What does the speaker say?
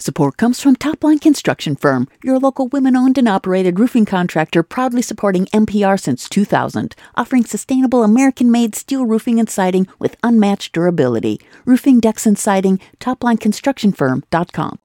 Support comes from Topline Construction Firm, your local women-owned and operated roofing contractor proudly supporting NPR since 2000, offering sustainable American-made steel roofing and siding with unmatched durability. Roofing, decks, and siding, toplineconstructionfirm.com.